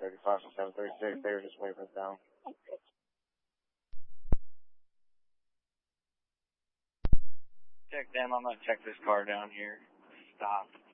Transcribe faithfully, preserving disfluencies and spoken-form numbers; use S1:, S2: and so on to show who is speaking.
S1: thirty-five to seven thirty-six. They were just waving us down. Check them. I'm going to check this car down here. Stop.